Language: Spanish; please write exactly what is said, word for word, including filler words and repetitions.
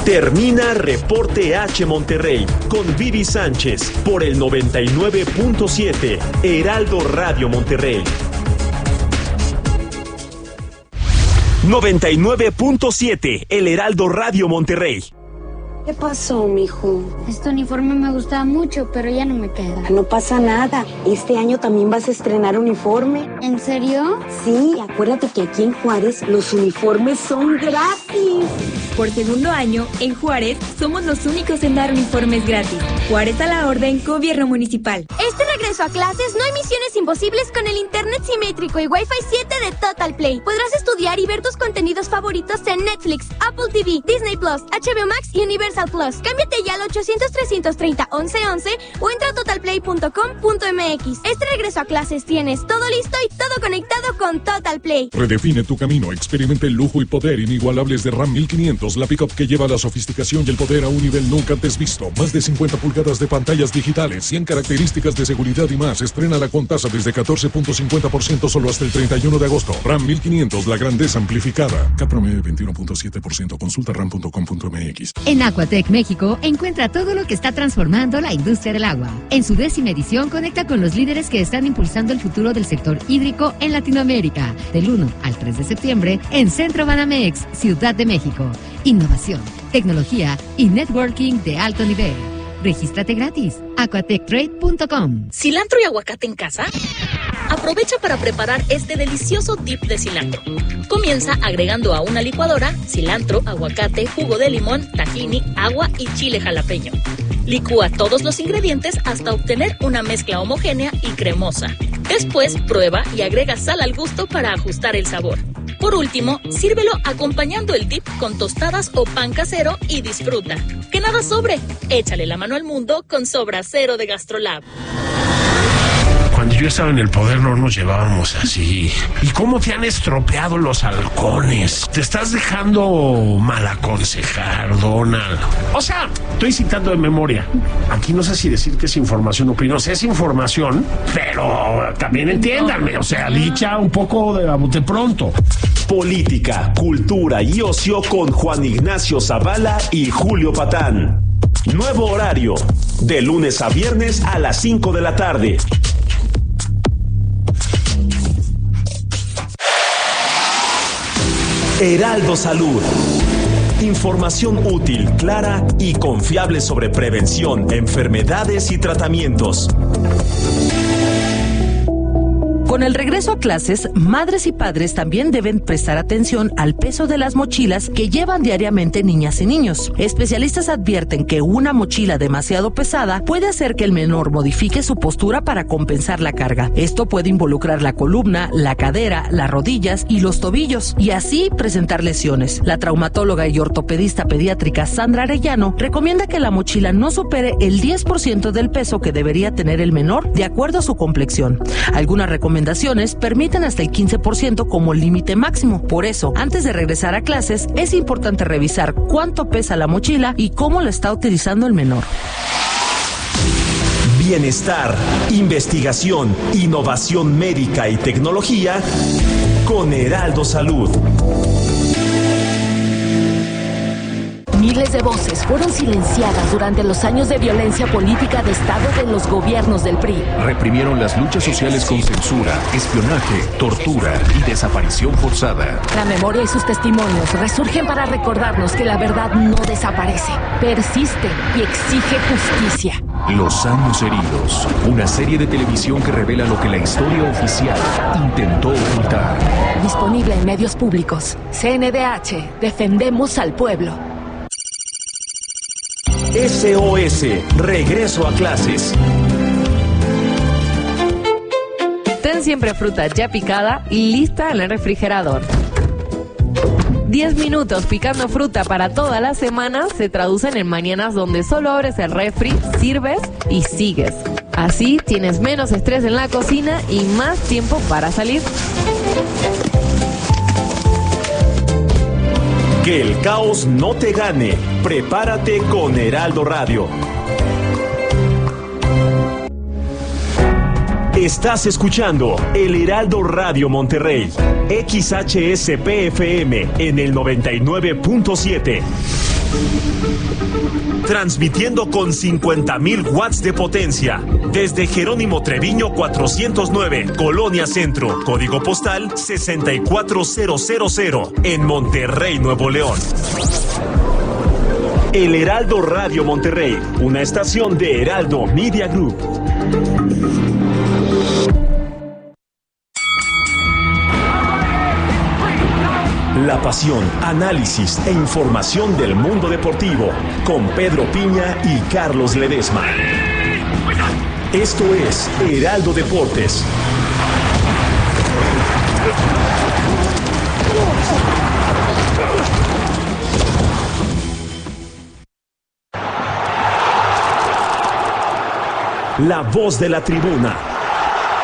Termina Reporte H Monterrey con Vivi Sánchez por el noventa y nueve punto siete Heraldo Radio Monterrey. noventa y nueve punto siete El Heraldo Radio Monterrey. ¿Qué pasó, mijo? Este uniforme me gustaba mucho, pero ya no me queda. No pasa nada. Este año también vas a estrenar uniforme. ¿En serio? Sí, acuérdate que aquí en Juárez los uniformes son gratis. Por segundo año, en Juárez, somos los únicos en dar uniformes gratis. Juárez a la orden, Gobierno Municipal. Este regreso a clases no hay misiones imposibles con el internet simétrico y Wi-Fi siete de Total Play. Podrás estudiar y ver tus contenidos favoritos en Netflix, Apple T V, Disney Plus, H B O Max y Universal Plus. Cámbiate ya al ochocientos, trescientos treinta, once once o entra a total play punto com punto m x. Este regreso a clases tienes todo listo y todo conectado con Total Play. Redefine tu camino, experimente el lujo y poder inigualables de RAM mil quinientos, la pickup que lleva la sofisticación y el poder a un nivel nunca antes visto. Más de cincuenta pulgadas de pantallas digitales, cien características de seguridad y más. Estrénala con tasa desde catorce punto cincuenta por ciento solo hasta el treinta y uno de agosto. RAM mil quinientos, la grandeza amplificada. Cap promedio veintiuno punto siete por ciento. Consulta ram punto com punto m x. En Aquatec México encuentra todo lo que está transformando la industria del agua. En su décima edición conecta con los líderes que están impulsando el futuro del sector hídrico en Latinoamérica. Del uno al tres de septiembre en Centro Banamex, Ciudad de México. Innovación, tecnología y networking de alto nivel. Regístrate gratis. aquatec trade punto com. ¿Cilantro y aguacate en casa? Aprovecha para preparar este delicioso dip de cilantro. Comienza agregando a una licuadora cilantro, aguacate, jugo de limón, tahini, agua y chile jalapeño. Licúa todos los ingredientes hasta obtener una mezcla homogénea y cremosa. Después prueba y agrega sal al gusto para ajustar el sabor. Por último, sírvelo acompañando el dip con tostadas o pan casero y disfruta. ¡Que nada sobre! Échale la mano al mundo con Sobra Cero de GastroLab. Cuando yo estaba en el poder no nos llevábamos así. ¿Y cómo te han estropeado los halcones? Te estás dejando mal aconsejar, Donald. O sea, estoy citando de memoria. Aquí no sé si decir que es información o opinión. O sea, es información, pero también entiéndanme. O sea, dicha un poco de a bote pronto. Política, cultura y ocio con Juan Ignacio Zavala y Julio Patán. Nuevo horario, de lunes a viernes a las cinco de la tarde. Heraldo Salud. Información útil, clara y confiable sobre prevención, enfermedades y tratamientos. Con el regreso a clases, madres y padres también deben prestar atención al peso de las mochilas que llevan diariamente niñas y niños. Especialistas advierten que una mochila demasiado pesada puede hacer que el menor modifique su postura para compensar la carga. Esto puede involucrar la columna, la cadera, las rodillas y los tobillos, y así presentar lesiones. La traumatóloga y ortopedista pediátrica Sandra Arellano recomienda que la mochila no supere el diez por ciento del peso que debería tener el menor de acuerdo a su complexión. Algunas recomendaciones permiten hasta el quince por ciento como límite máximo. Por eso, antes de regresar a clases, es importante revisar cuánto pesa la mochila y cómo la está utilizando el menor. Bienestar, investigación, innovación médica y tecnología con Heraldo Salud. Miles de voces fueron silenciadas durante los años de violencia política de Estado de los gobiernos del P R I. Reprimieron las luchas sociales con censura, espionaje, tortura y desaparición forzada. La memoria y sus testimonios resurgen para recordarnos que la verdad no desaparece, persiste y exige justicia. Los años heridos, una serie de televisión que revela lo que la historia oficial intentó ocultar. Disponible en medios públicos. C N D H, defendemos al pueblo. S O S, regreso a clases. Ten siempre fruta ya picada y lista en el refrigerador. diez minutos picando fruta para toda la semana se traducen en mañanas donde solo abres el refri, sirves y sigues. Así tienes menos estrés en la cocina y más tiempo para salir. Que el caos no te gane. Prepárate con Heraldo Radio. Estás escuchando el Heraldo Radio Monterrey, X H S P F M en el noventa y nueve punto siete. Transmitiendo con cincuenta mil watts de potencia. Desde Jerónimo Treviño cuatrocientos nueve, Colonia Centro, código postal sesenta y cuatro mil, en Monterrey, Nuevo León. El Heraldo Radio Monterrey, una estación de Heraldo Media Group. La pasión, análisis e información del mundo deportivo con Pedro Piña y Carlos Ledesma. Esto es Heraldo Deportes. La voz de la tribuna.